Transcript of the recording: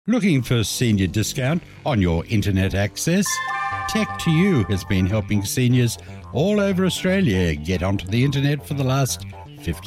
Looking for senior discount on your internet access? Tech2U has been helping seniors all over Australia get onto the internet for the last